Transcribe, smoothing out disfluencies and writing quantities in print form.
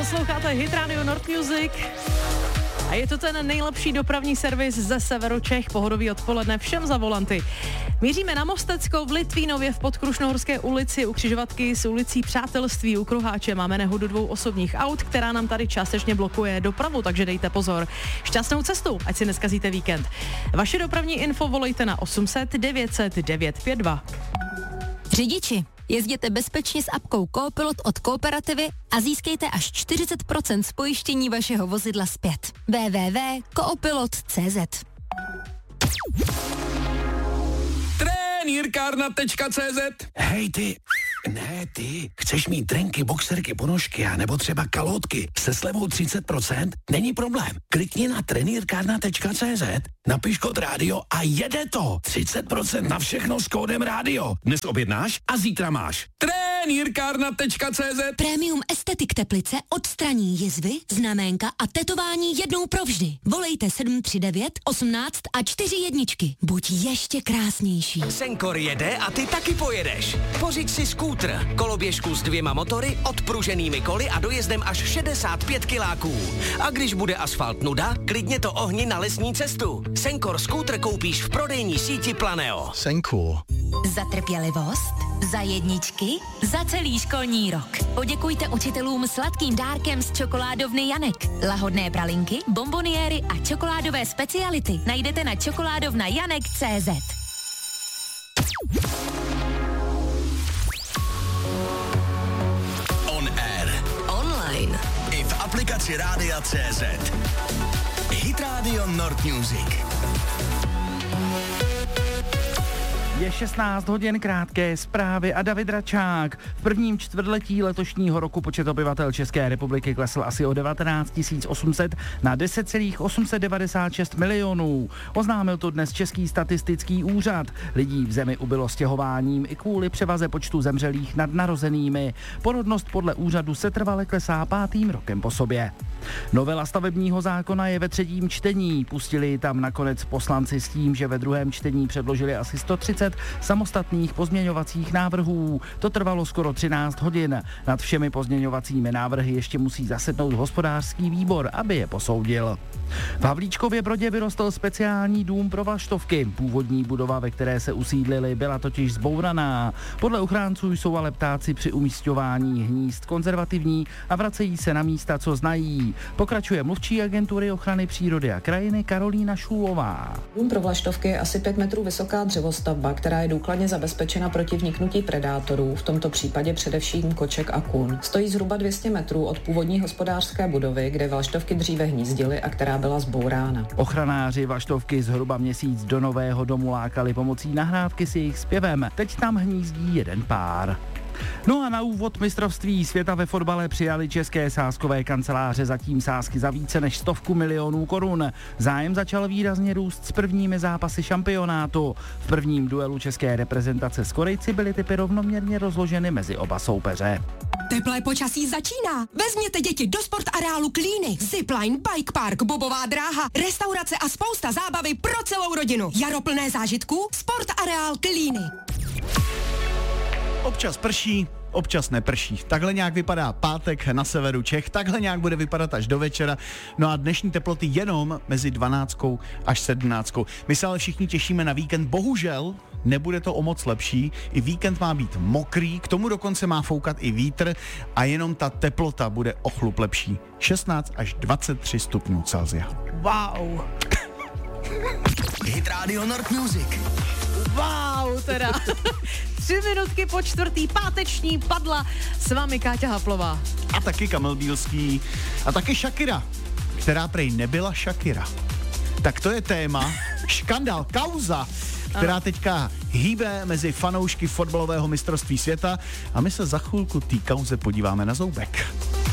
Posloucháte Hit Radio Nord Music. A je to ten nejlepší dopravní servis ze severu Čech. Pohodový odpoledne všem za volanty. Míříme na Mostecko v Litvínově v Podkrušnohorské ulici u křižovatky s ulicí Přátelství u Kruháče. Máme nehodu 2 osobních aut, která nám tady částečně blokuje dopravu, takže dejte pozor. Šťastnou cestu, ať si neskazíte víkend. Vaše dopravní info volejte na 800 900 952. Řidiči, jezděte bezpečně s apkou Coopilot od Kooperativy a získejte až 40% z pojištění vašeho vozidla zpět. www.coopilot.cz Trenýrkárna.cz. Hej ty, ne ty, chceš mít trenky, boxerky, ponožky a nebo třeba kalhotky se slevou 30%? Není problém. Klikni na trenýrkárna.cz, napiš kód rádio a jede to. 30% na všechno s kódem rádio. Dnes objednáš a zítra máš. Trenýrkárna.cz. Premium Estetik Teplice odstraní jizvy, znaménka a tetování jednou provždy. Volejte 739 18 a 4 jedničky. Buď ještě krásnější. Senkor jede a ty taky pojedeš. Pořiď si skútr, koloběžku s 2 motory, odpruženými koly a dojezdem až 65 kiláků. A když bude asfalt nuda, klidně to ohni na lesní cestu. Senkor skútr koupíš v prodejní síti Planeo. Senkor. Za trpělivost, za jedničky, za celý školní rok. Poděkujte učitelům sladkým dárkem z čokoládovny Janek. Lahodné pralinky, bomboniéry a čokoládové speciality najdete na čokoládovnajanek.cz. On air. Online. I v aplikaci Rádia CZ. Hit Radio Nord Music. Je 16 hodin, krátké zprávy a David Račák. V prvním čtvrtletí letošního roku počet obyvatel České republiky klesl asi o 19 800 na 10,896 milionů. Oznámil to dnes Český statistický úřad. Lidí v zemi ubylo stěhováním i kvůli převaze počtu zemřelých nad narozenými. Porodnost podle úřadu se trvale klesá 5. rokem po sobě. Novela stavebního zákona je ve 3. čtení. Pustili ji tam nakonec poslanci s tím, že ve 2. čtení předložili asi 130 samostatných pozměňovacích návrhů. To trvalo skoro 13 hodin. Nad všemi pozměňovacími návrhy ještě musí zasednout hospodářský výbor, aby je posoudil. V Havlíčkově Brodě vyrostl speciální dům pro vlaštovky. Původní budova, ve které se usídlili, byla totiž zbouraná. Podle ochránců jsou ale ptáci při umísťování hnízd konzervativní a vracejí se na místa, co znají. Pokračuje mluvčí agentury ochrany přírody a krajiny Karolína Šůlová. Dům pro vlaštovky je asi 5 metrů vysoká dřevostavba, která je důkladně zabezpečena proti vniknutí predátorů, v tomto případě především koček a kun. Stojí zhruba 200 metrů od původní hospodářské budovy, kde vlaštovky dříve hnízdily a která byla zbourána. Ochranáři vlaštovky zhruba měsíc do nového domu lákali pomocí nahrávky s jejich zpěvem. Teď tam hnízdí jeden pár. No a na úvod mistrovství světa ve fotbale přijali české sázkové kanceláře zatím sázky za více než 100 milionů korun. Zájem začal výrazně růst s prvními zápasy šampionátu. V prvním duelu české reprezentace s Korejci byly typy rovnoměrně rozloženy mezi oba soupeře. Teplé počasí začíná. Vezměte děti do sportareálu Klíny. Zipline, bike park, bobová dráha, restaurace a spousta zábavy pro celou rodinu. Jaro plné zážitků, sportareál Klíny. Občas prší, občas neprší. Takhle nějak vypadá pátek na severu Čech, takhle nějak bude vypadat až do večera. No a dnešní teploty jenom mezi 12 až 17. My se ale všichni těšíme na víkend. Bohužel nebude to o moc lepší. I víkend má být mokrý, k tomu dokonce má foukat i vítr a jenom ta teplota bude o chlup lepší. 16 až 23 stupňů Celsia. Wow. Hit Radio Nord Music. Wow, teda. 3 minutky po 4. páteční padla s vámi Káťa Haplová. A taky Kamil Bílský. A taky Shakira, která prej nebyla Shakira. Tak to je téma, škandál, kauza, která teďka hýbe mezi fanoušky fotbalového mistrovství světa a my se za chvilku té kauze podíváme na zoubek.